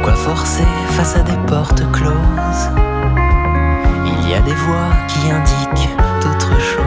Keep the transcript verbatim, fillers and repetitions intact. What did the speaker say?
Choix forcé face à des portes closes. Il y a des voix qui indiquent d'autres choses.